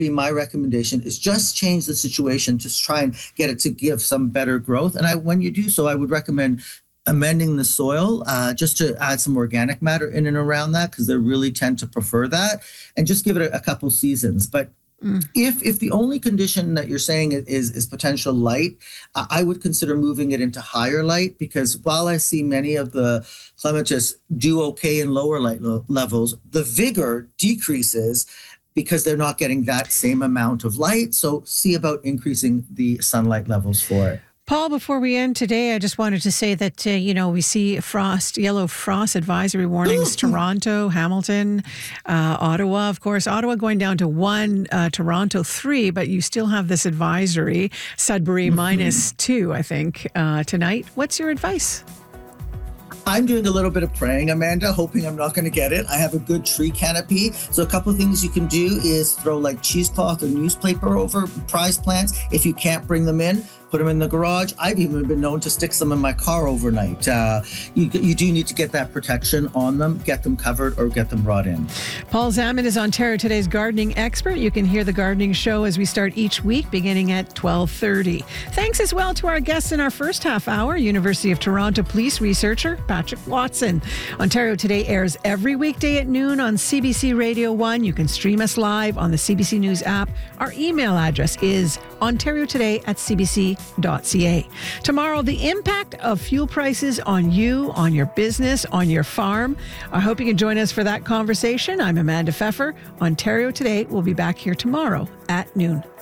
be my recommendation, is just change the situation to try and get it to give some better growth. And when you do so, I would recommend amending the soil just to add some organic matter in and around that, because they really tend to prefer that, and just give it a couple seasons. But if the only condition that you're saying is potential light, I would consider moving it into higher light, because while I see many of the clematis do okay in lower light levels, the vigor decreases because they're not getting that same amount of light. So see about increasing the sunlight levels for it. Paul, before we end today, I just wanted to say that, we see yellow frost advisory warnings, Toronto, Hamilton, Ottawa, of course. Ottawa going down to 1, Toronto 3, but you still have this advisory. Sudbury -2, I think, tonight. What's your advice? I'm doing a little bit of praying, Amanda, hoping I'm not going to get it. I have a good tree canopy. So a couple of things you can do is throw like cheesecloth or newspaper over prized plants. If you can't bring them in, put them in the garage. I've even been known to stick some in my car overnight. You do need to get that protection on them, get them covered, or get them brought in. Paul Zaman is Ontario Today's gardening expert. You can hear the gardening show as we start each week beginning at 12:30. Thanks as well to our guests in our first half hour, University of Toronto police researcher Patrick Watson. Ontario Today airs every weekday at noon on CBC Radio 1. You can stream us live on the CBC News app. Our email address is ontariotoday@cbc.ca. Tomorrow, the impact of fuel prices on you, on your business, on your farm. I hope you can join us for that conversation. I'm Amanda Pfeffer. Ontario Today will be back here tomorrow at noon.